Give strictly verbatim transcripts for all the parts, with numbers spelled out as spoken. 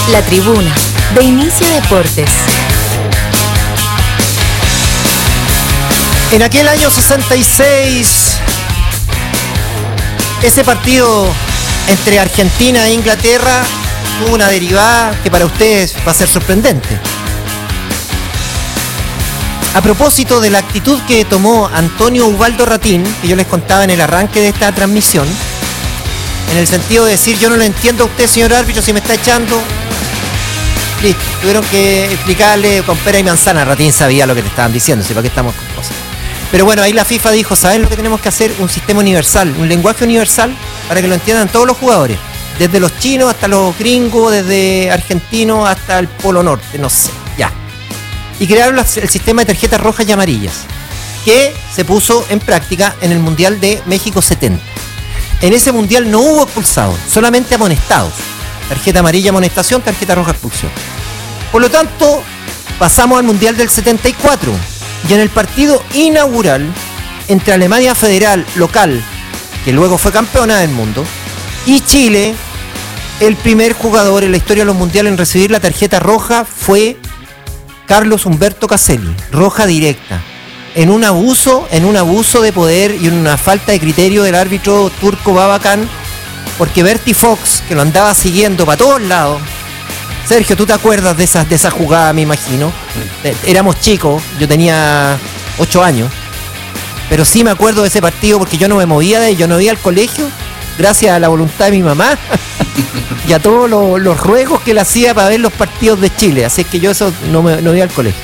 La Tribuna, de Inicio Deportes. En aquel año sesenta y seis, ese partido entre Argentina e Inglaterra tuvo una derivada que para ustedes va a ser sorprendente. A propósito de la actitud que tomó Antonio Ubaldo Ratín, que yo les contaba en el arranque de esta transmisión, en el sentido de decir, yo no lo entiendo a usted, señor árbitro, si me está echando. Listo, tuvieron que explicarle con pera y manzana. Ratín sabía lo que te estaban diciendo, ¿sí? ¿Para qué estamos con cosas? Pero bueno, ahí la FIFA dijo, ¿saben lo que tenemos que hacer? Un sistema universal, un lenguaje universal para que lo entiendan todos los jugadores. Desde los chinos hasta los gringos, desde argentinos hasta el Polo Norte, no sé, ya. Y crearon el sistema de tarjetas rojas y amarillas, que se puso en práctica en el Mundial de México setenta. En ese Mundial no hubo expulsados, solamente amonestados. Tarjeta amarilla, amonestación, tarjeta roja, expulsión. Por lo tanto, pasamos al Mundial del setenta y cuatro. Y en el partido inaugural entre Alemania Federal local, que luego fue campeona del mundo, y Chile, el primer jugador en la historia de los mundiales en recibir la tarjeta roja fue Carlos Humberto Caselli, roja directa, en un abuso, en un abuso de poder y en una falta de criterio del árbitro turco Babacan, porque Bertie Fox, que lo andaba siguiendo para todos lados. Sergio, ¿tú te acuerdas de esa, de esa jugada, me imagino? Éramos chicos, yo tenía ocho años, pero sí me acuerdo de ese partido porque yo no me movía de yo no iba al colegio, gracias a la voluntad de mi mamá y a todos los, los ruegos que le hacía para ver los partidos de Chile, así que yo eso no me no iba al colegio.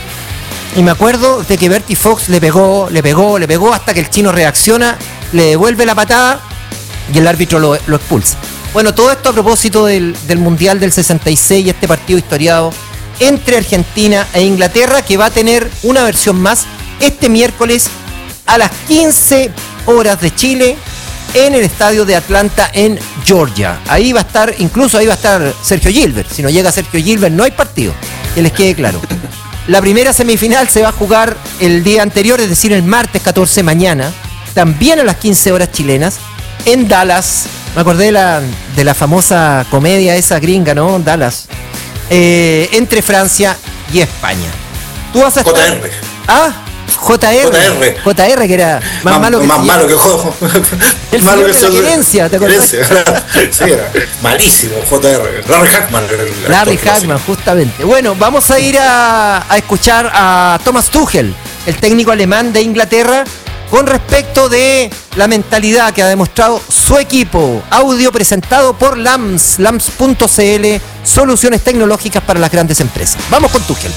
Y me acuerdo de que Bertie Fox le pegó, le pegó, le pegó hasta que el chino reacciona, le devuelve la patada y el árbitro lo, lo expulsa. Bueno, todo esto a propósito del, del Mundial del sesenta y seis y este partido historiado entre Argentina e Inglaterra, que va a tener una versión más este miércoles a las quince horas de Chile en el estadio de Atlanta en Georgia. Ahí va a estar, incluso ahí va a estar Sergio Gilbert. Si no llega Sergio Gilbert no hay partido, que les quede claro. La primera semifinal se va a jugar el día anterior, es decir, el martes catorce, mañana, también a las quince horas chilenas, en Dallas. Me acordé de la, de la famosa comedia esa gringa, ¿no? Dallas. Eh, entre Francia y España. Tú vas a estar... J R. Ah, J R. J R. J R, que era más, más malo que... Más malo que juego. El malo que de la gerencia, ¿te acuerdas? Sí, era malísimo, J R. Larry Hagman. Larry Hagman, justamente. Bueno, vamos a ir a, a escuchar a Thomas Tuchel, el técnico alemán de Inglaterra, con respecto de la mentalidad que ha demostrado su equipo. Audio presentado por L A M S, L A M S punto C L, soluciones tecnológicas para las grandes empresas. Vamos con Tuchel.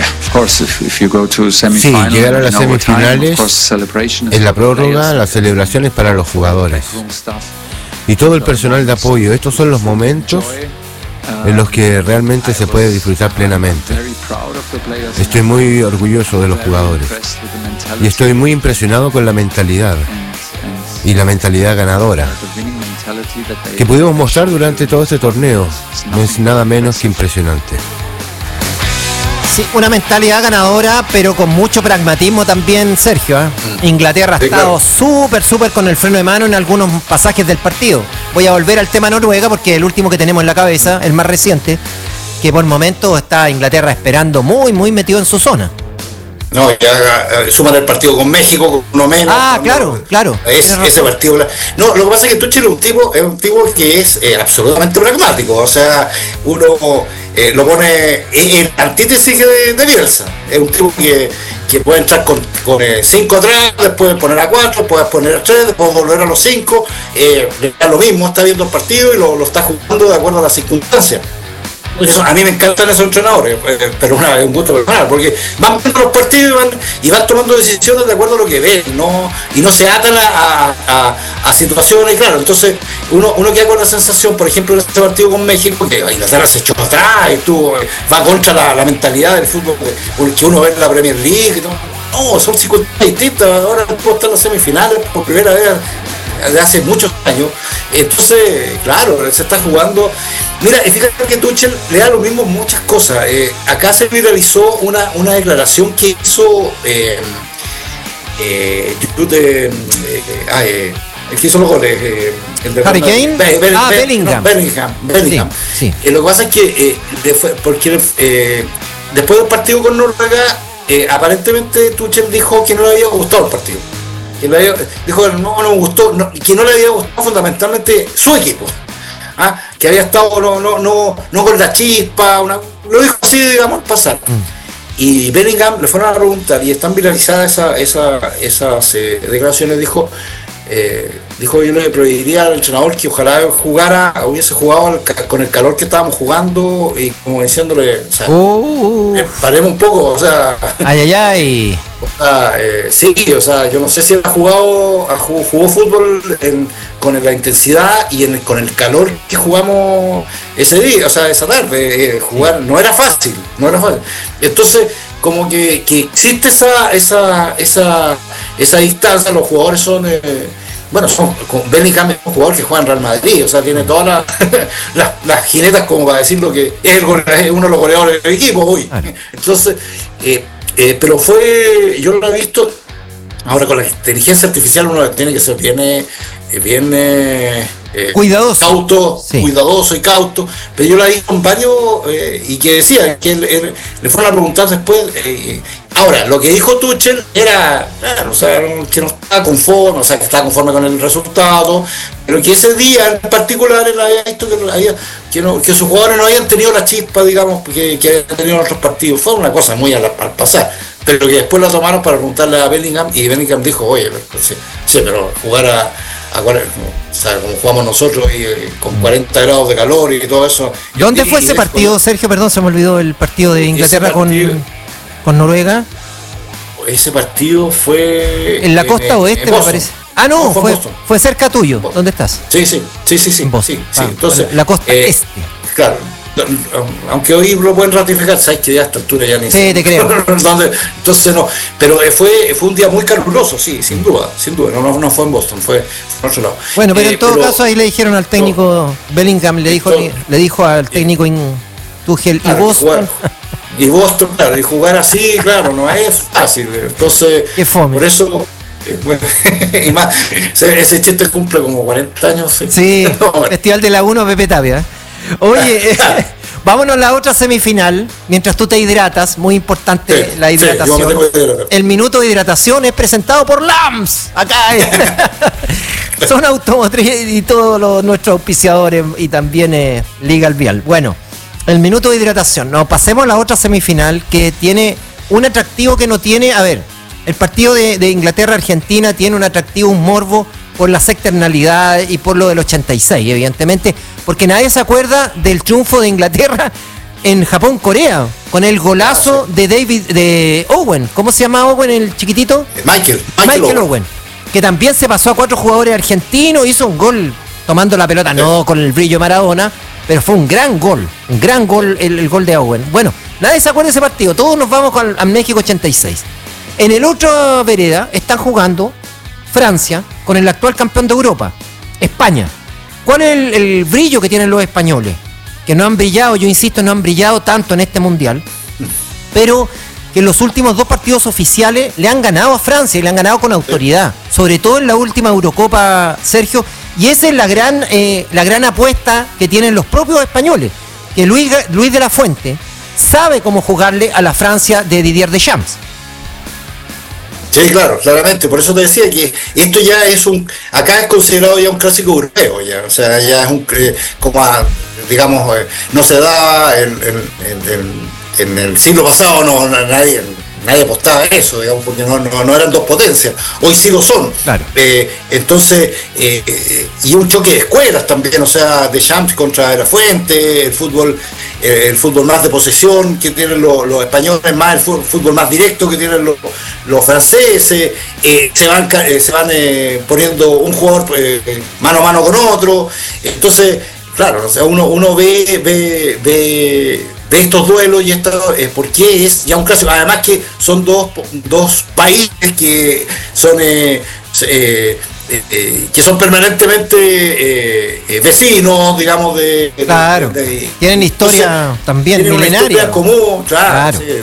Sí, llegar a las semifinales, en la prórroga, las celebraciones para los jugadores y todo el personal de apoyo. Estos son los momentos en los que realmente se puede disfrutar plenamente. Estoy muy orgulloso de los jugadores y estoy muy impresionado con la mentalidad y la mentalidad ganadora que pudimos mostrar durante todo este torneo. No es nada menos que impresionante. Sí, una mentalidad ganadora, pero con mucho pragmatismo también, Sergio, ¿eh? Inglaterra ha sí, estado claro. súper, súper con el freno de mano en algunos pasajes del partido. Voy a volver al tema Noruega porque el último que tenemos en la cabeza, el más reciente, que por momentos está Inglaterra esperando muy, muy metido en su zona. No, ya uh, suman el partido con México, con uno menos. Ah, no, claro, no, claro. Es, ese partido. No, lo que pasa es que Tuchel es un tipo, es un tipo que es eh, absolutamente pragmático. O sea, uno eh, lo pone en la antítesis de, de Bielsa. Es un tipo que, que puede entrar con, con eh, cinco atrás, después poner a cuatro, puedes poner a tres, después volver a los cinco. Eh, lo mismo, está viendo el partido y lo, lo está jugando de acuerdo a las circunstancias. Eso, a mí me encantan esos entrenadores, pero una, es un gusto personal, porque van viendo los partidos y van, y van tomando decisiones de acuerdo a lo que ven, no, y no se atan a, a, a situaciones, claro. Entonces uno, uno queda con la sensación, por ejemplo, en este partido con México, que Inglaterra se echó atrás y estuvo, va contra la, la mentalidad del fútbol que uno ve en la Premier League y todo. No, son circunstancias distintas. Ahora no puedo estar en las semifinales por primera vez de hace muchos años. Entonces, claro, se está jugando. Mira, fíjate que Tuchel le da lo mismo en muchas cosas. Eh, acá se viralizó una, una declaración que hizo eh, eh, de, eh, eh, el que hizo los goles. Eh, el de Harry Kane. Be, Be, ah, Be, Bellingham. No, Bellingham. Bellingham. Sí, sí. Eh, lo que pasa es que eh, de, porque eh, después del partido con Noruega, eh, aparentemente Tuchel dijo que no le había gustado el partido. Que le había, dijo que no, no me gustó, no, que no le había gustado fundamentalmente su equipo. ¿Ah? Que había estado no, no, no, no con la chispa, una, lo dijo así, digamos, pasar. Mm. Y Bellingham le fueron a preguntar, y están viralizadas esa, esa, esas eh, declaraciones, dijo, eh, dijo yo le prohibiría al entrenador que ojalá jugara, hubiese jugado al, con el calor que estábamos jugando, y como diciéndole, o sea, uh, eh, paremos un poco, o sea, ay, ay, ay. O sea, eh, sí, o sea, yo no sé si ha jugado, jugó, jugó fútbol en, con la intensidad y en, con el calor que jugamos ese día, o sea, esa tarde, eh, jugar no era fácil, no era fácil. Entonces, como que, que existe esa, esa, esa, esa distancia, los jugadores son, eh, bueno, son, Bellingham es un jugador que juega en Real Madrid, o sea, tiene todas las la, las jinetas como para decir lo que es, es uno de los goleadores del equipo hoy. Entonces, eh, Eh, pero fue, yo lo he visto, ahora con la inteligencia artificial uno tiene que ser bien, eh, bien eh, cuidadoso, cauto, sí. cuidadoso y cauto, pero yo la vi con varios eh, y que decía que él, él, le fueron a preguntar después. Eh, ahora, lo que dijo Tuchel era, claro, o sea, que no estaba conforme, o sea, que estaba conforme con el resultado, pero que ese día en particular él había visto que, había, que, no, que sus jugadores no habían tenido la chispa, digamos, que, que habían tenido en otros partidos. Fue una cosa muy al, al pasar, pero que después la tomaron para preguntarle a Bellingham, y Bellingham dijo, oye, pero, sí, sí, pero jugar a, a o sea, como jugamos nosotros y, y con cuarenta grados de calor y todo eso. ¿Dónde y, fue y ese después, partido, Sergio? Perdón, se me olvidó el partido de Inglaterra partido, con, con Noruega. Ese partido fue en la costa en, oeste, en me parece. Ah, no, no fue, fue, fue cerca tuyo. ¿Dónde estás? Sí, sí, sí, sí, sí. sí, sí. Ah, Entonces, la costa eh, este. Claro. Aunque hoy lo pueden ratificar, sabes que ya a esta altura ya ni sí, sé. Te creo. Entonces no, pero fue fue un día muy caluroso, sí, sin duda, sin duda. No, no, no fue en Boston, fue en otro lado. Bueno, pero eh, en todo pero, caso ahí le dijeron al técnico no, Bellingham, le dijo, esto, le dijo al técnico in, Tuchel claro, y Boston. Jugar, y Boston, claro, y jugar así, claro, no es fácil. Entonces, qué fome. Por eso. Bueno, y más, ese chiste cumple como cuarenta años. Sí, sí no, bueno. Festival de la uno, Pepe Tapia. Oye, eh, vámonos a la otra semifinal. Mientras tú te hidratas, muy importante sí, la hidratación. Sí, el minuto de hidratación es presentado por Lams. Acá eh. son automotriz y todos los, nuestros auspiciadores y también eh, Liga al Vial. Bueno, el minuto de hidratación. Nos pasemos a la otra semifinal que tiene un atractivo que no tiene. A ver, el partido de, de Inglaterra-Argentina tiene un atractivo, un morbo por las externalidades y por lo del ochenta y seis, evidentemente, porque nadie se acuerda del triunfo de Inglaterra en Japón-Corea, con el golazo ah, sí. de David, de Owen. ¿Cómo se llama Owen, el chiquitito? Michael. Michael, Michael Owen. Owen, que también se pasó a cuatro jugadores argentinos, hizo un gol tomando la pelota, sí. no con el brillo de Maradona, pero fue un gran gol, un gran gol el, el gol de Owen. Bueno, nadie se acuerda de ese partido, todos nos vamos con, a México ochenta y seis. En el otro vereda están jugando Francia con el actual campeón de Europa, España. ¿Cuál es el, el brillo que tienen los españoles? Que no han brillado, yo insisto, no han brillado tanto en este mundial, pero que en los últimos dos partidos oficiales le han ganado a Francia y le han ganado con autoridad, sobre todo en la última Eurocopa, Sergio, y esa es la gran, eh, la gran apuesta que tienen los propios españoles, que Luis, Luis de la Fuente sabe cómo jugarle a la Francia de Didier Deschamps. Sí, claro, claramente, por eso te decía que esto ya es un, acá es considerado ya un clásico europeo, ya, o sea, ya es un, eh, como a, digamos, eh, no se daba en, en, en, en el siglo pasado, no, nadie, nadie apostaba a eso, digamos, porque no, no, no eran dos potencias, hoy sí lo son, claro. eh, entonces, eh, eh, y un choque de escuelas también, o sea, de Champs contra De la Fuente, el fútbol, eh, el fútbol más de posesión que tienen los, los españoles, más el fútbol, fútbol más directo que tienen los, los franceses, eh, se van, eh, se van eh, poniendo un jugador eh, mano a mano con otro, entonces, claro, o sea, uno, uno ve, ve, ve de estos duelos y esto, eh, porque es ya un clásico, además que son dos, dos países que son eh, eh, eh, que son permanentemente eh, eh, vecinos, digamos, de, claro, de, de, tienen historia entonces, también tienen milenaria, una historia común, claro, claro. Sí.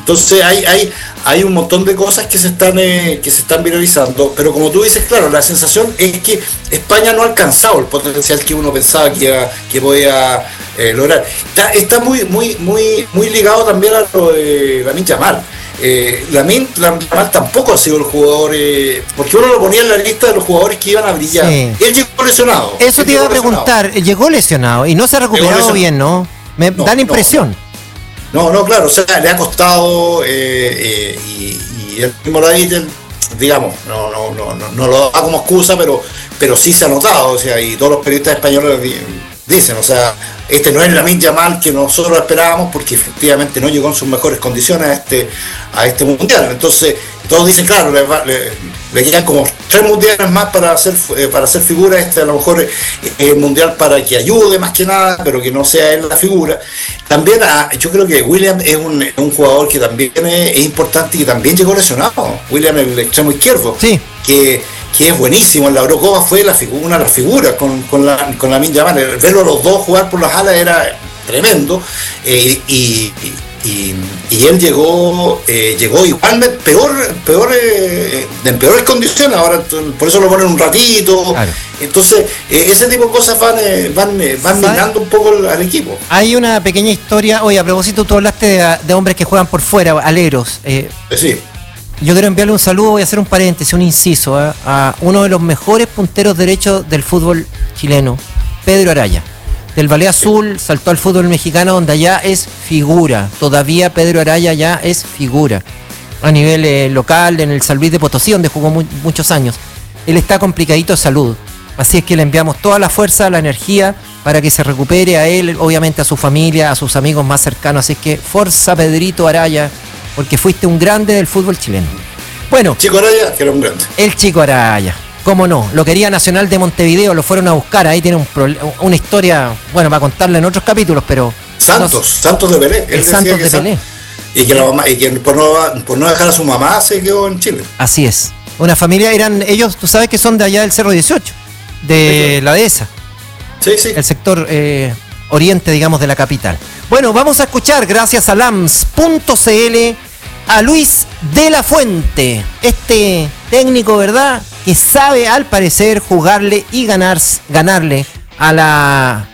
Entonces hay, hay, hay un montón de cosas que se están eh, que se están viralizando, pero como tú dices, claro, la sensación es que España no ha alcanzado el potencial que uno pensaba que, iba, que podía eh, lograr. Está, está muy, muy, muy, muy ligado también a lo de Lamine Yamal. Eh, Lamine Yamal tampoco ha sido el jugador, eh, porque uno lo ponía en la lista de los jugadores que iban a brillar. Sí. Él llegó lesionado. Eso te iba a preguntar, lesionado. llegó lesionado y no se ha recuperado bien, ¿no? Me no, da la impresión. No, no, claro, o sea, le ha costado eh, eh, y, y el mismo David, digamos, no, no, no, no, no lo da como excusa, pero, pero sí se ha notado, o sea, y todos los periodistas españoles dicen, o sea, este no es Lamine Yamal que nosotros esperábamos, porque efectivamente no llegó en sus mejores condiciones a este, a este mundial. Entonces, todos dicen, claro, le, le, le quedan como tres mundiales más para hacer eh, para hacer figura. Este a lo mejor es el mundial para que ayude más que nada, pero que no sea él la figura. También a, yo creo que William es un, un jugador que también es, es importante y que también llegó lesionado. William, el extremo izquierdo, sí. que que es buenísimo. En la Eurocopa fue la figu- una de las figuras con, con la con Lamine Yamal. Verlo a los dos jugar por las alas era tremendo, eh, y, y, y él llegó eh, llegó igualmente peor peor eh, en peores condiciones. Ahora por eso lo ponen un ratito, claro. Entonces eh, ese tipo de cosas van eh, van eh, van minando un poco al, al equipo. Hay una pequeña historia. Oye, a propósito, tú hablaste de, de hombres que juegan por fuera, aleros. eh, sí. Yo quiero enviarle un saludo, voy a hacer un paréntesis, un inciso, ¿eh? a uno de los mejores punteros derechos del fútbol chileno, Pedro Araya. Del Ballet Azul saltó al fútbol mexicano, donde allá es figura. Todavía Pedro Araya ya es figura. A nivel eh, local, en el San Luis de Potosí, donde jugó muy, muchos años. Él está complicadito de salud. Así es que le enviamos toda la fuerza, la energía, para que se recupere a él, obviamente a su familia, a sus amigos más cercanos. Así es que forza, Pedrito Araya, porque fuiste un grande del fútbol chileno. Bueno, Chico Araya, que era un grande. El Chico Araya, cómo no, lo quería Nacional de Montevideo, lo fueron a buscar, ahí tiene un pro, una historia, bueno, para contarla en otros capítulos, pero... Santos, no, Santos de Pelé. El Santos de Pelé. Y que, la mamá, y que por, no, por no dejar a su mamá se quedó en Chile. Así es. Una familia, eran ellos, tú sabes que son de allá del Cerro dieciocho, de sí, la dehesa. Sí, sí. El sector eh, oriente, digamos, de la capital. Bueno, vamos a escuchar, gracias a lams punto c l, a Luis de la Fuente, este técnico, ¿verdad?, que sabe al parecer jugarle y ganar, ganarle a la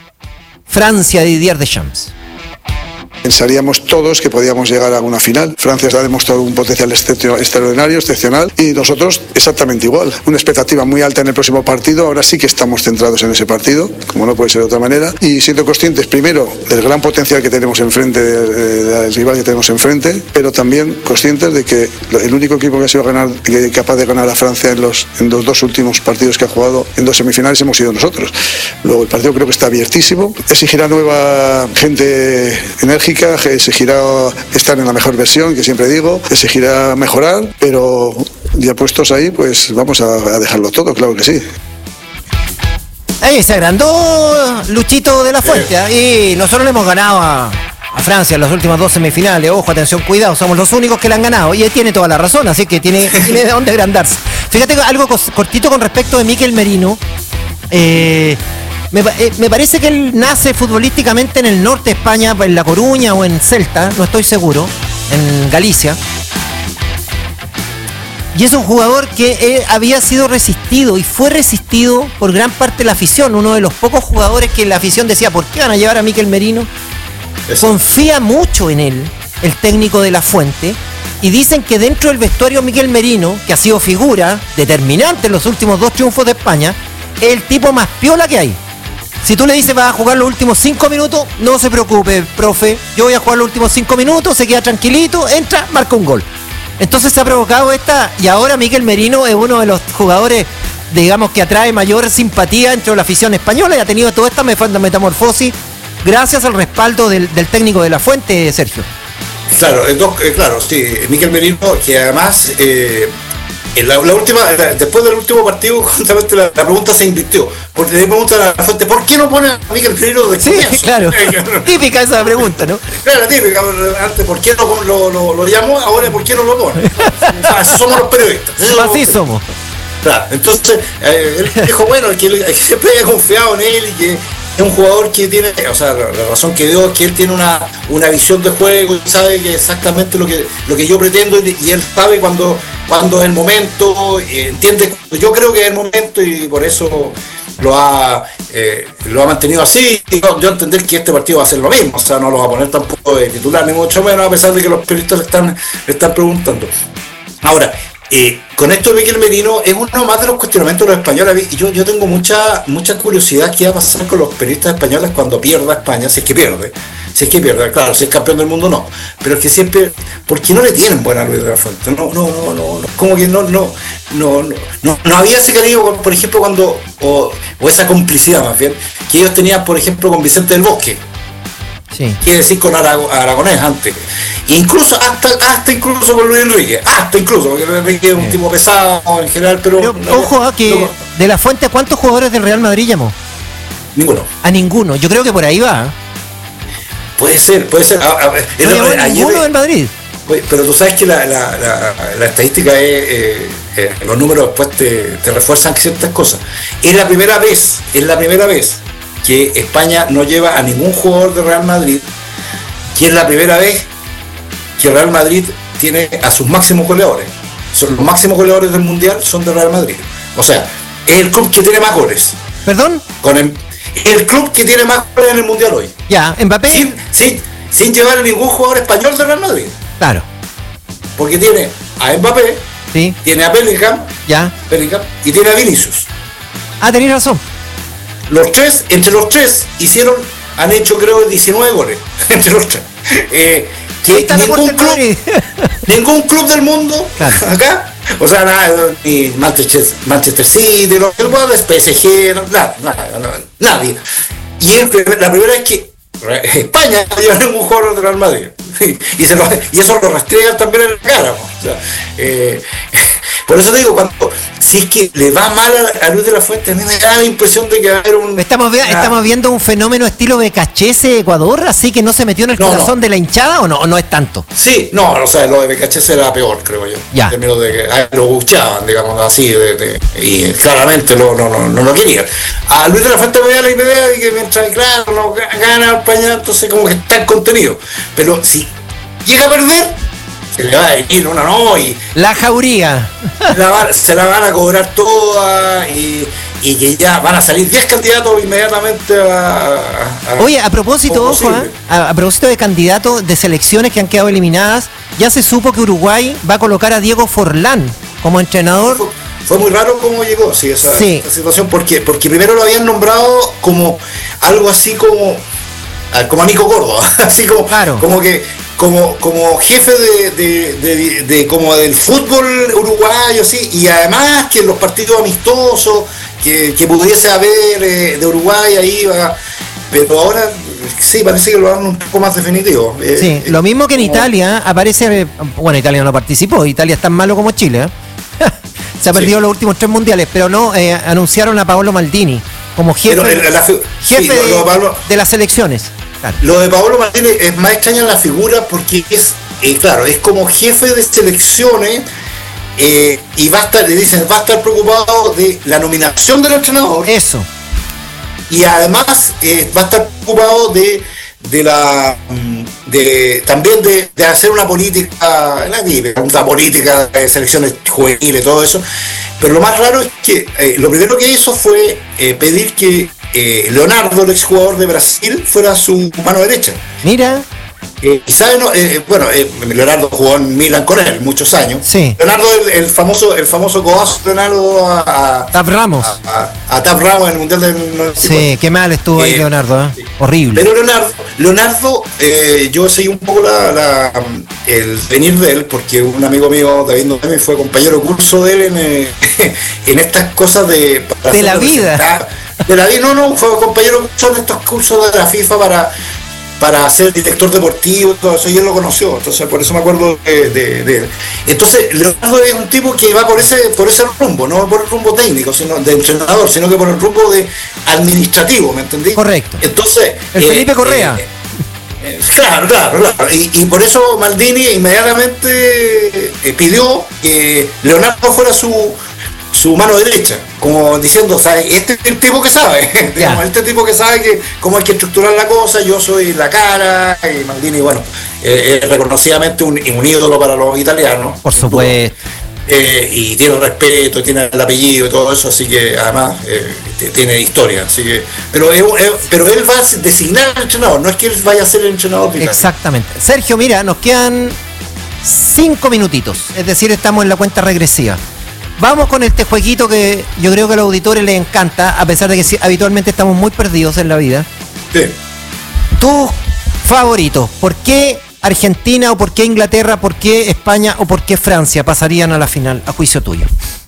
Francia de Didier Deschamps. Pensaríamos todos que podíamos llegar a una final. Francia ha demostrado un potencial extraordinario, excepcional, y nosotros exactamente igual. Una expectativa muy alta en el próximo partido. Ahora sí que estamos centrados en ese partido, como no puede ser de otra manera, y siendo conscientes primero del gran potencial que tenemos enfrente, del rival que tenemos enfrente, pero también conscientes de que el único equipo que ha sido ganar, que capaz de ganar a Francia en los, en los dos últimos partidos que ha jugado en dos semifinales hemos sido nosotros. Luego el partido creo que está abiertísimo. Exigirá nueva gente enérgica, exigirá estar en la mejor versión, que siempre digo, exigirá mejorar, pero ya puestos ahí, pues vamos a, a dejarlo todo, claro que sí. Ahí se agrandó Luchito de la Fuente, ¿eh? Y nosotros le hemos ganado a, a Francia en las últimas dos semifinales. Ojo, atención, cuidado, somos los únicos que le han ganado, y él tiene toda la razón, así que tiene, tiene de dónde agrandarse. Fíjate algo cortito con respecto de Mikel Merino. eh Me, eh, me parece que él nace futbolísticamente en el norte de España, en La Coruña o en Celta, no estoy seguro, en Galicia. Y es un jugador que eh, había sido resistido y fue resistido por gran parte de la afición. Uno de los pocos jugadores que la afición decía, ¿por qué van a llevar a Mikel Merino? Eso. Confía mucho en él, el técnico de La Fuente, y dicen que dentro del vestuario Mikel Merino, que ha sido figura determinante en los últimos dos triunfos de España, es el tipo más piola que hay. Si tú le dices vas a jugar los últimos cinco minutos, no se preocupe, profe, yo voy a jugar los últimos cinco minutos, se queda tranquilito, entra, marca un gol. Entonces se ha provocado esta, y ahora Mikel Merino es uno de los jugadores, digamos, que atrae mayor simpatía entre la afición española, y ha tenido toda esta metamorfosis gracias al respaldo del, del técnico de La Fuente, Sergio. Claro, entonces, claro, sí, Mikel Merino, que además... Eh, En la, la última, la, después del último partido, justamente la, la pregunta se invirtió. Porque le pregunta a La Fuente, ¿por qué no pone a Mikel Merino de comienzo? Sí, claro. Típica esa pregunta, ¿no? Claro, típica. Antes, ¿por qué no lo, lo, lo llamó? Ahora, ¿por qué no lo pone? O sea, así somos los periodistas. Así somos. Así somos. Claro, entonces, eh, él dijo, bueno, que, que siempre haya confiado en él y que, es un jugador que tiene, o sea, la, la razón que dio es que él tiene una, una visión de juego y sabe que exactamente lo que lo que yo pretendo y, y él sabe cuando, cuando es el momento, entiende, yo creo que es el momento y por eso lo ha eh, lo ha mantenido así. Y yo, yo entender que este partido va a ser lo mismo, o sea, no lo va a poner tampoco de titular ni mucho menos, a pesar de que los periodistas le están, le están preguntando. Ahora, Eh, con esto de Mikel Merino es uno más de los cuestionamientos de los españoles. Y yo, yo tengo mucha mucha curiosidad qué va a pasar con los periodistas españoles cuando pierda España, si es que pierde, si es que pierde, claro, si es campeón del mundo no, pero es que siempre, ¿por qué no le tienen buena Luis de la Fuente? No, no, no, no, no, como que no, no, no, no, no, no había ese cariño, por ejemplo, cuando, o, o esa complicidad más bien, que ellos tenían, por ejemplo, con Vicente del Bosque. Sí. Quiere decir con Arago, Aragonés antes. Incluso, hasta, hasta incluso con Luis Enrique, hasta incluso, porque Luis Enrique es un tipo pesado en general, pero. pero no, ojo, a que no, de la Fuente, ¿cuántos jugadores del Real Madrid llamó? Ninguno. A ninguno, yo creo que por ahí va. Puede ser, puede ser. A, a, a, no llamó a ninguno del Madrid. Pero tú sabes que la, la, la, la estadística es, eh, eh, los números después te, te refuerzan ciertas cosas. Es la primera vez, es la primera vez que España no lleva a ningún jugador de Real Madrid, que es la primera vez que Real Madrid tiene a sus máximos goleadores. Son los máximos goleadores del Mundial son de Real Madrid. O sea, es el club que tiene más goles. ¿Perdón? Con el, el club que tiene más goles en el Mundial hoy. Ya, Mbappé. Sin, sin, sin llevar a ningún jugador español de Real Madrid. Claro. Porque tiene a Mbappé, sí, tiene a Bellingham, ya, Bellingham y tiene a Vinicius. Ah, tenéis razón. Los tres, entre los tres, hicieron, han hecho creo diecinueve goles. Entre los tres. Eh, que ningún club, ningún club del mundo, claro, acá, o sea, nada, ni Manchester, Manchester City, los P S G, nada, nada, nada, nadie. Y el, la primera vez que España no lleva ningún jugador de Real Madrid. Y, se lo, y eso lo rastrean también en la cara. O sea, eh, por eso te digo, cuando si es que le va mal a, a Luis de la Fuente, a mí me da la impresión de que va a haber un. Estamos, una, estamos viendo un fenómeno estilo Becachese Ecuador, así que no se metió en el no, corazón no. de la hinchada, o no, o no es tanto. Sí, no, o sea, lo de Becachese era peor, creo yo. Ya. En términos de que lo buchaban, digamos así, de, de, y claramente lo, no, no, no lo querían. A Luis de la Fuente me da la idea de que mientras, claro, no gana España, entonces como que está en contenido. Pero si llega a perder, se le va a ir una no y la jauría la va, se la van a cobrar toda y, y que ya van a salir diez candidatos inmediatamente a, a oye, a propósito, ojo, ¿eh? a, a propósito de candidatos de selecciones que han quedado eliminadas, ya se supo que Uruguay va a colocar a Diego Forlán como entrenador. Fue, fue muy raro cómo llegó, sí, esa, sí. esa situación, porque porque primero lo habían nombrado como algo así como como a Nico Córdoba, así como, claro. como que como como jefe de, de, de, de, de como del fútbol uruguayo, sí, y además que los partidos amistosos que, que pudiese haber eh, de Uruguay ahí va, pero ahora sí parece que lo dan un poco más definitivo. Eh, sí, eh, lo mismo que en como... Italia aparece, bueno, Italia no participó, Italia es tan malo como Chile, ¿eh? Se ha perdido sí. los últimos tres mundiales, pero no, eh, anunciaron a Paolo Maldini como jefe, pero, la, jefe sí, lo, lo, de, Pablo, de las selecciones. Claro. Lo de Paolo Maldini es más extraña en la figura porque es, eh, claro, es como jefe de selecciones eh, y va a estar, le dicen, va a estar preocupado de la nominación del entrenador. Eso. Y además eh, va a estar preocupado de, de la de también de, de hacer una política, una política de selecciones juveniles, todo eso. Pero lo más raro es que eh, lo primero que hizo fue eh, pedir que eh, Leonardo, el exjugador de Brasil, fuera su mano derecha. Mira. Eh, y sabe, no, eh, bueno, eh, Leonardo jugó en Milan con él muchos años. Sí. Leonardo, el, el famoso, el famoso codazo de Leonardo a, a Tap Ramos. A, a, a Tap Ramos en el Mundial del. Sí, qué mal estuvo eh, ahí Leonardo, ¿eh? Sí. Horrible. Pero Leonardo, Leonardo, eh, yo seguí un poco la, la, el venir de él, porque un amigo mío, David Noemi, fue compañero de curso de él en, eh, en estas cosas de. De la vida. De la vida, no, no, fue compañero de curso en estos cursos de la FIFA para. para ser director deportivo, todo eso, y él lo conoció, entonces por eso me acuerdo de, de, de entonces Leonardo es un tipo que va por ese por ese rumbo, no por el rumbo técnico, sino de entrenador, sino que por el rumbo de administrativo, ¿me entendí? Correcto. Entonces el eh, Felipe Correa. Eh, eh, claro, claro, claro. Y, y por eso Maldini inmediatamente eh, pidió que Leonardo fuera su su mano derecha, como diciendo, ¿sabes? Este es el tipo que sabe, digamos, este tipo que sabe que cómo hay que estructurar la cosa, yo soy la cara, y Maldini, bueno, eh, es reconocidamente un, un ídolo para los italianos. Por supuesto. Eh, y tiene respeto, tiene el apellido y todo eso, así que además eh, tiene historia, así que pero él, él, pero él va a designar al entrenador, no es que él vaya a ser el entrenador. Exactamente. Sergio, mira, nos quedan cinco minutitos, es decir, estamos en la cuenta regresiva. Vamos con este jueguito que yo creo que a los auditores les encanta, a pesar de que habitualmente estamos muy perdidos en la vida. Sí. Tu favorito, ¿por qué Argentina o por qué Inglaterra, por qué España o por qué Francia pasarían a la final, a juicio tuyo?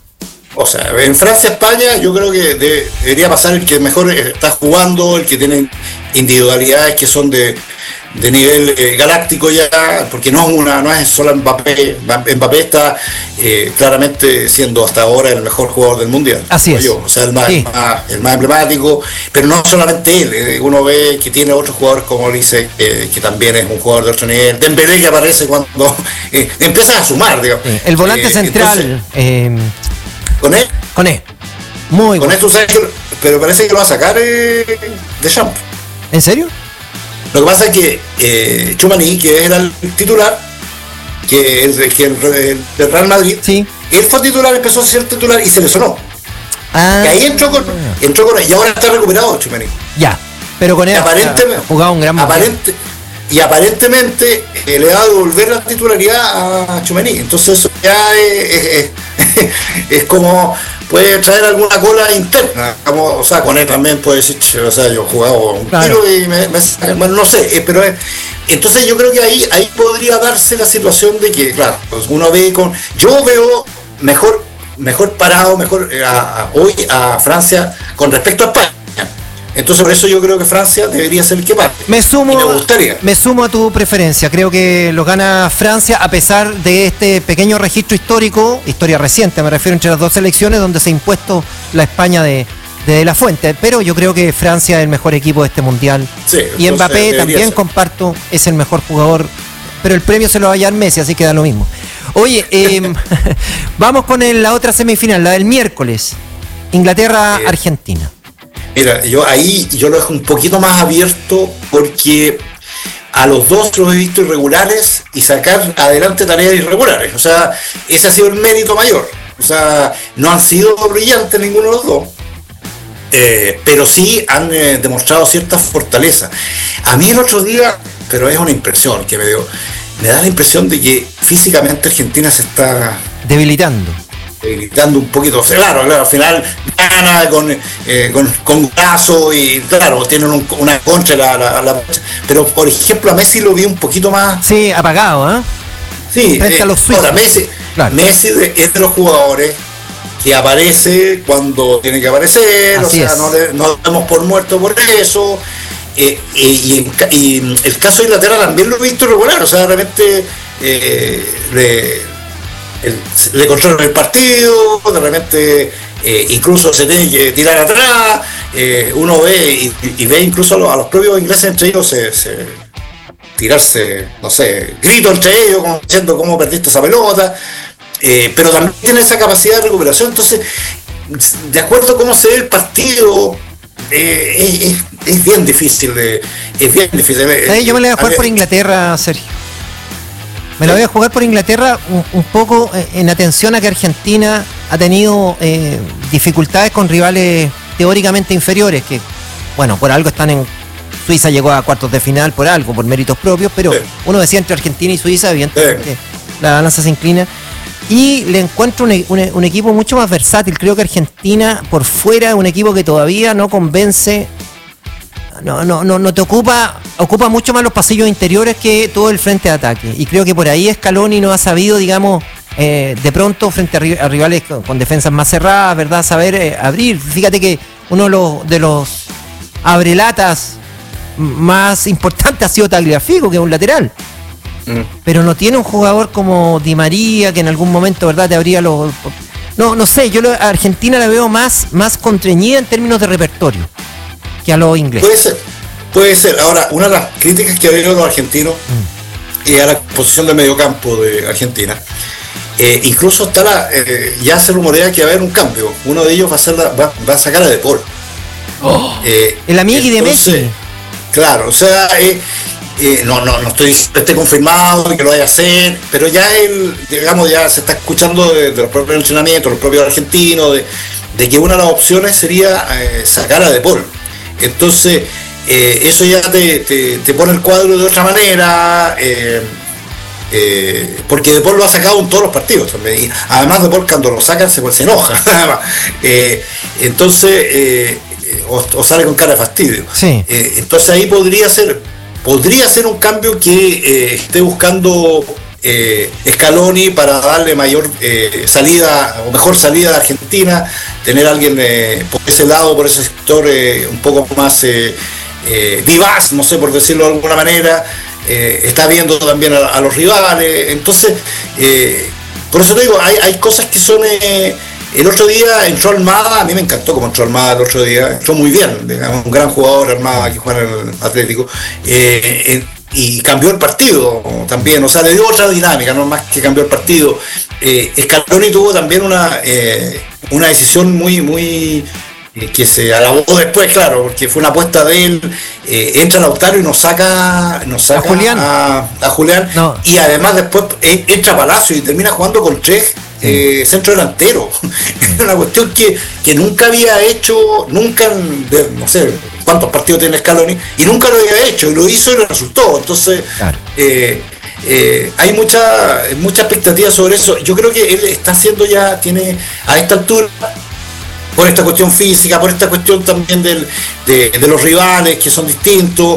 O sea, en Francia-España yo creo que de, debería pasar el que mejor está jugando, el que tiene individualidades que son de, de nivel eh, galáctico ya, porque no es una, no es solo Mbappé. Mbappé está eh, claramente siendo hasta ahora el mejor jugador del mundial. Así es. Yo, o sea, el más, sí. el, más, el más emblemático, pero no solamente él. Eh, uno ve que tiene otros jugadores como dice, eh, que también es un jugador de otro nivel. Dembélé, que aparece cuando eh, empiezan a sumar, digamos. Sí. El volante eh, central. Entonces, eh, ¿Con él? Con él. Muy con bueno. esto, ¿sabes? Pero parece que lo va a sacar eh, de Champ. ¿En serio? Lo que pasa es que eh, Tchouaméni, que era el titular, que el, que el, el, el Real Madrid, sí. Él fue titular, empezó a ser titular y se lesionó. Ah, y ahí entró con, entró con y ahora está recuperado Tchouaméni. Ya, pero con él ha jugado un gran aparente, y aparentemente eh, le va a devolver la titularidad a Tchouaméni. Entonces eso ya es, es, es, es como puede traer alguna cola interna, como, o sea, con él también puede decir, o sea, yo he jugado un claro. tiro y me, me bueno, no sé, eh, pero es, entonces yo creo que ahí ahí podría darse la situación de que, claro, pues uno ve con, yo veo mejor mejor parado, mejor eh, a, a, hoy a Francia con respecto a España. Entonces por eso yo creo que Francia debería ser el que parte. Me sumo, me gustaría. me sumo a tu preferencia. Creo que lo gana Francia a pesar de este pequeño registro histórico, historia reciente, me refiero entre las dos selecciones, donde se ha impuesto la España de, de, de la Fuente. Pero yo creo que Francia es el mejor equipo de este mundial. Sí, y Mbappé también ser. comparto, es el mejor jugador. Pero el premio se lo va a llevar Messi, así que da lo mismo. Oye, eh, vamos con el, la otra semifinal, la del miércoles. Inglaterra-Argentina. Mira, yo ahí yo lo dejo un poquito más abierto porque a los dos los he visto irregulares y sacar adelante tareas irregulares. O sea, ese ha sido el mérito mayor. O sea, no han sido brillantes ninguno de los dos, eh, pero sí han eh, demostrado cierta fortaleza. A mí el otro día, pero es una impresión que me dio, me da la impresión de que físicamente Argentina se está debilitando. Debilitando un poquito, o sea, claro, claro, al final gana con, eh, con, con brazo y claro, tienen un, una contra, la, la, la, pero por ejemplo a Messi lo vi un poquito más. Sí, apagado, ¿eh? Sí, frente eh, a los suizos. Ahora, Messi, claro. Messi es de los jugadores que aparece cuando tiene que aparecer, así o sea, es. no le no damos por muerto por eso. Eh, eh, y, en, y el caso de Inglaterra también lo he visto regular, o sea, de repente eh, le El, le controlan el partido, de repente eh, incluso se tiene que tirar atrás, eh, uno ve y, y ve incluso a los, a los propios ingleses entre ellos se, se tirarse, no sé, grito entre ellos, como diciendo cómo perdiste esa pelota, eh, pero también tiene esa capacidad de recuperación. Entonces, de acuerdo a cómo se ve el partido, eh, es, es, es bien difícil de, es bien difícil. Eh, Yo me la voy a jugar a por Inglaterra, Sergio. Me la voy a jugar por Inglaterra un, un poco en atención a que Argentina ha tenido eh, dificultades con rivales teóricamente inferiores, que, bueno, por algo están en... Suiza llegó a cuartos de final por algo, por méritos propios, pero sí. Uno decía entre Argentina y Suiza, evidentemente sí. La balanza se inclina. Y le encuentro un, un, un equipo mucho más versátil. Creo que Argentina, por fuera, es un equipo que todavía no convence... No, no, no, no te ocupa, ocupa mucho más los pasillos interiores que todo el frente de ataque. Y creo que por ahí Scaloni no ha sabido, digamos, eh, de pronto frente a, a rivales con, con defensas más cerradas, ¿verdad? Saber eh, abrir. Fíjate que uno de los, de los abrelatas más importantes ha sido Tagliafico, que es un lateral. Mm. Pero no tiene un jugador como Di María, que en algún momento, ¿verdad?, te abría los... No, no sé, yo lo, a Argentina la veo más, más contrañida en términos de repertorio que a los ingleses. Puede ser, puede ser. Ahora, una de las críticas que había los argentinos mm. y a la posición de mediocampo de Argentina Eh, incluso está la, eh, ya se rumorea que va a haber un cambio. Uno de ellos va a, ser la, va, va a sacar a De Paul. Oh, eh, el amigui de Messi. Claro, o sea, eh, eh, no, no, no estoy que esté confirmado que lo vaya a hacer, pero ya él, digamos, ya se está escuchando de, de los propios entrenamientos, los propios argentinos, de, de que una de las opciones sería eh, sacar a De Paul. Entonces, eh, eso ya te, te, te pone el cuadro de otra manera. Eh, Eh, porque De Paul lo ha sacado en todos los partidos también. Y además De Paul cuando lo sacan se, pues, se enoja. eh, entonces eh, o, o sale con cara de fastidio. Sí. Eh, entonces ahí podría ser podría ser un cambio que eh, esté buscando eh, Scaloni para darle mayor eh, salida o mejor salida a Argentina, tener a alguien eh, por ese lado, por ese sector eh, un poco más eh, eh, vivaz, no sé, por decirlo de alguna manera. Eh, está viendo también a, a los rivales, entonces eh, por eso te digo, hay, hay cosas que son eh, el otro día entró Almada, a mí me encantó como entró Almada el otro día, entró muy bien, digamos, un gran jugador Almada que juega en el Atlético, eh, eh, y cambió el partido también, o sea, le dio otra dinámica, no más que cambió el partido. eh, Scaloni tuvo también una eh, una decisión muy muy que se alabó después, claro, porque fue una apuesta de él. Eh, entra Lautaro y nos saca, nos saca a Julián, a, a Julián no. Y además después eh, entra Palacio y termina jugando con tres eh, sí. centro delantero. Es una cuestión que, que nunca había hecho, nunca, de, no sé cuántos partidos tiene Scaloni, y nunca lo había hecho, y lo hizo y le resultó. Entonces, claro. eh, eh, hay mucha, mucha expectativa sobre eso. Yo creo que él está haciendo ya, tiene a esta altura, por esta cuestión física, por esta cuestión también del, de, de los rivales que son distintos,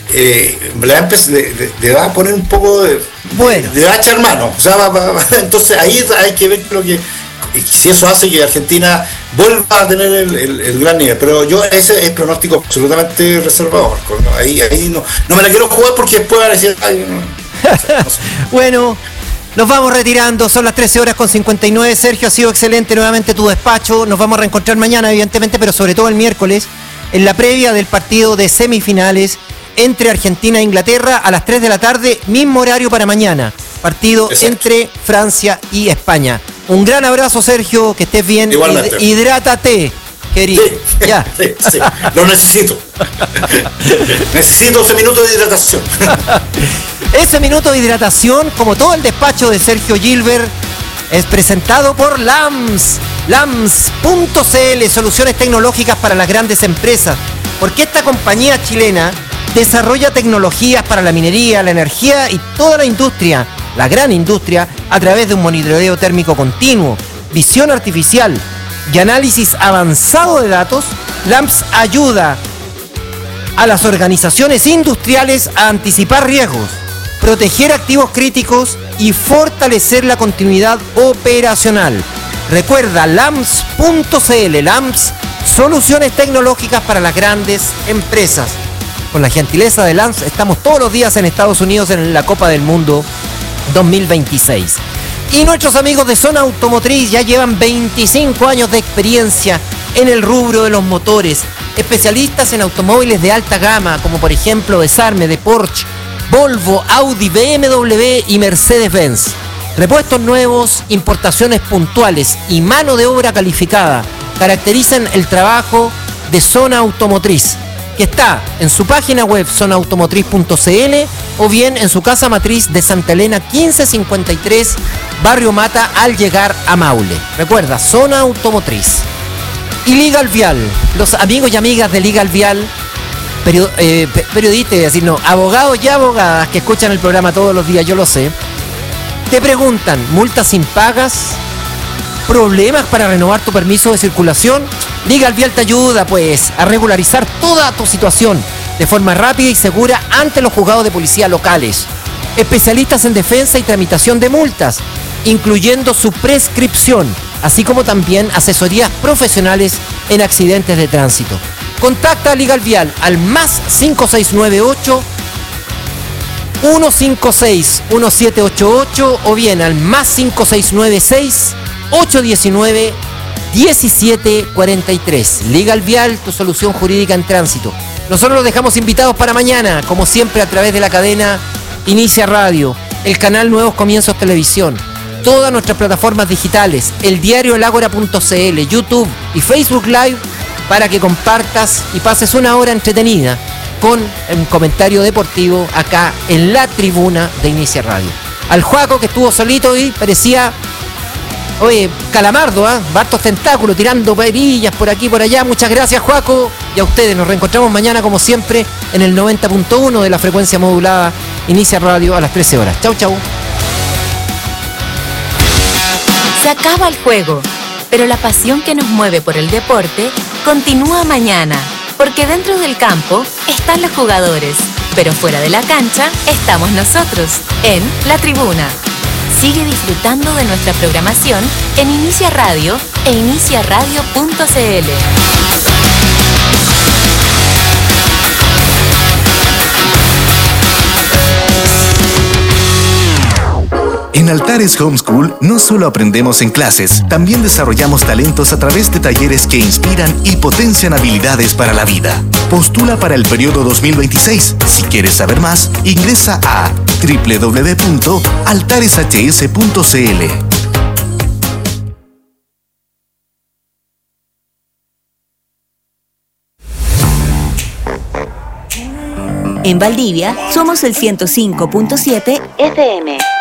eh, le, va a empezar, le, le, le va a poner un poco de, bueno. le va a echar mano, o sea, va, va, va, entonces ahí hay que ver lo que, si eso hace que Argentina vuelva a tener el, el, el gran nivel, pero yo ese es pronóstico absolutamente reservado, ¿no? ahí, ahí no, no me la quiero jugar porque después van a decir, ay, no, no sé, no sé. Bueno, nos vamos retirando, son las trece horas con cincuenta y nueve. Sergio, ha sido excelente nuevamente tu despacho. Nos vamos a reencontrar mañana, evidentemente, pero sobre todo el miércoles, en la previa del partido de semifinales entre Argentina e Inglaterra a las tres de la tarde, mismo horario para mañana. Partido Exacto. entre Francia y España. Un gran abrazo, Sergio, que estés bien. Igualmente. Hid- hidrátate, querido. Sí, ya. Sí, sí, lo necesito. Necesito ese minuto de hidratación. Ese minuto de hidratación, como todo el despacho de Sergio Gilbert, es presentado por L A M S. L A M S punto C L, soluciones tecnológicas para las grandes empresas. Porque esta compañía chilena desarrolla tecnologías para la minería, la energía y toda la industria, la gran industria, a través de un monitoreo térmico continuo, visión artificial y análisis avanzado de datos. L A M S ayuda a las organizaciones industriales a anticipar riesgos, proteger activos críticos y fortalecer la continuidad operacional. Recuerda, L A M S punto C L, L A M S, soluciones tecnológicas para las grandes empresas. Con la gentileza de L A M S, estamos todos los días en Estados Unidos en la Copa del Mundo dos mil veintiséis. Y nuestros amigos de Zona Automotriz ya llevan veinticinco años de experiencia en el rubro de los motores, especialistas en automóviles de alta gama, como por ejemplo Desarme de Porsche, Volvo, Audi, B M W y Mercedes-Benz. Repuestos nuevos, importaciones puntuales y mano de obra calificada caracterizan el trabajo de Zona Automotriz, que está en su página web zona automotriz punto c l o bien en su casa matriz de Santa Elena quince cincuenta y tres, Barrio Mata, al llegar a Maule. Recuerda, Zona Automotriz. Y Legal Vial, los amigos y amigas de Legal Vial, Period- eh, periodistas, es decir, no, abogados y abogadas que escuchan el programa todos los días, yo lo sé, te preguntan, multas impagas, problemas para renovar tu permiso de circulación. Legal Vial te ayuda, pues, a regularizar toda tu situación de forma rápida y segura ante los juzgados de policía locales. Especialistas en defensa y tramitación de multas, incluyendo su prescripción, así como también asesorías profesionales en accidentes de tránsito. Contacta a Legal Vial al más cinco seis nueve ocho, uno cinco seis, uno siete ocho ocho o bien al más cinco seis nueve seis, ocho uno nueve, uno siete cuatro tres. Legal Vial, tu solución jurídica en tránsito. Nosotros los dejamos invitados para mañana, como siempre, a través de la cadena Inicia Radio, el canal Nuevos Comienzos Televisión todas nuestras plataformas digitales, el diario el ágora punto c l, YouTube y Facebook Live, para que compartas y pases una hora entretenida con un comentario deportivo acá en la tribuna de Inicia Radio. Al Juaco, que estuvo solito y parecía, oye, calamardo, ¿ah? ¿eh? Bartos tentáculos, tirando perillas por aquí y por allá. Muchas gracias, Juaco. Y a ustedes, nos reencontramos mañana, como siempre, en el noventa punto uno de la frecuencia modulada Inicia Radio a las trece horas. Chau, chau. Se acaba el juego, pero la pasión que nos mueve por el deporte continúa mañana, porque dentro del campo están los jugadores, pero fuera de la cancha estamos nosotros, en La Tribuna. Sigue disfrutando de nuestra programación en Inicia Radio e inicia radio punto c l. En Altares Homeschool no solo aprendemos en clases, también desarrollamos talentos a través de talleres que inspiran y potencian habilidades para la vida. Postula para el periodo dos mil veintiséis. Si quieres saber más, ingresa a doble u doble u doble u punto altares h s punto c l. En Valdivia somos el ciento cinco punto siete F M.